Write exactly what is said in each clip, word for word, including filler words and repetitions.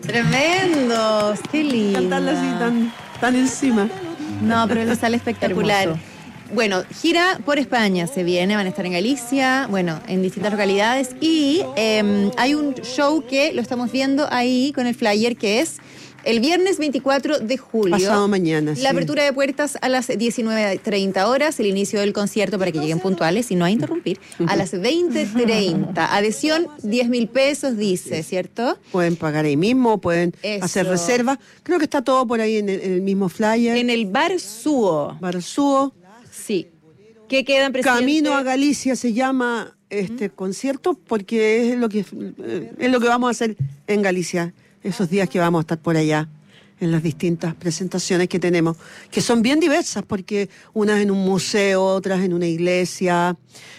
Tremendo, qué lindo. Cantarla así tan, tan encima. No, pero le sale espectacular. Hermoso. Bueno, gira por España, se viene, van a estar en Galicia, bueno, en distintas localidades. Y eh, hay un show que lo estamos viendo ahí con el flyer, que es el viernes veinticuatro de julio. Pasado mañana, La sí. apertura de puertas a las diecinueve treinta horas, el inicio del concierto para que lleguen puntuales y no a interrumpir, a las veinte treinta. Adhesión, diez mil pesos, dice, ¿cierto? Pueden pagar ahí mismo, pueden Eso. hacer reservas. Creo que está todo por ahí en el, en el mismo flyer. En el Bar Suo. Barzúo. Sí. ¿Qué quedan, presidente? Camino a Galicia se llama este concierto porque es lo que eh, es lo que vamos a hacer en Galicia esos días que vamos a estar por allá en las distintas presentaciones que tenemos, que son bien diversas porque unas en un museo, otras en una iglesia,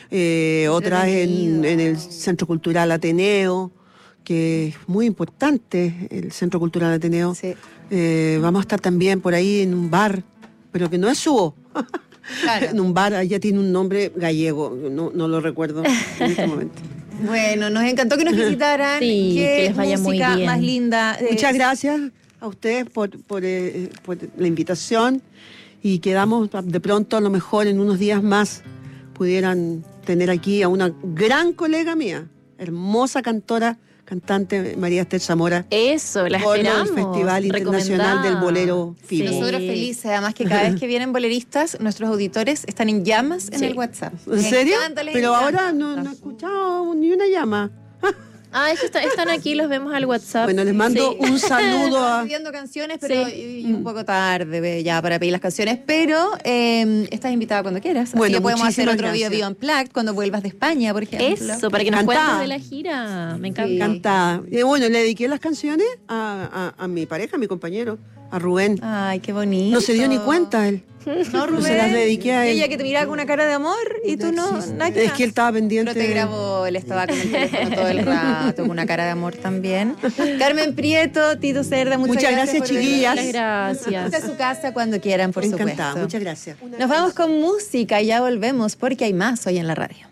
eh, otras en, en el Centro Cultural Ateneo, que es muy importante el Centro Cultural Ateneo. Sí. Eh, vamos a estar también por ahí en un bar, pero que no es Suo. Claro. En un bar, allá tiene un nombre gallego, no, no lo recuerdo en este momento. Bueno, nos encantó que nos visitaran. Sí, Qué que les vaya muy música bien. más linda. Muchas Eh, gracias a ustedes por, por, eh, por la invitación y quedamos de pronto, a lo mejor en unos días más, pudieran tener aquí a una gran colega mía, hermosa cantora, cantante María Esther Zamora, Eso, la por el esperamos. Festival Internacional Recomendada. del Bolero Fino. Sí. Nosotros felices, además que cada vez que vienen boleristas, nuestros auditores están en llamas en Sí. el WhatsApp. ¿En Les serio? encanta, les Pero encanta. ahora no, no he escuchado ni una llama. Ah, ellos están, están aquí, los vemos al WhatsApp. Bueno, les mando Sí. un saludo Estamos a... pidiendo canciones, pero Sí. y, y un poco tarde ve, ya para pedir las canciones, pero eh, estás invitada cuando quieras. Bueno, Así que podemos hacer muchísimas otro video gracias. Bio Unplugged cuando vuelvas de España, por ejemplo. Eso, para que nos Encantada. cuentes de la gira. Me encanta. Sí. Encantada. Y bueno, le dediqué las canciones a, a, a mi pareja, a mi compañero, a Rubén. Ay, qué bonito. No se dio ni cuenta él. No, Rubén. se las dediqué a él. Ella que te miraba con una cara de amor y tú no. Nada Es más. que él estaba pendiente. Pero te grabó, él estaba con el teléfono todo el rato, con una cara de amor también. Carmen Prieto, Tito Cerda, muchas, Muchas gracias, por venir. chiquillas. Muchas gracias. Esta es su casa cuando quieran, por Encantada, supuesto. muchas gracias. Nos vamos con música y ya volvemos porque hay más hoy en la radio.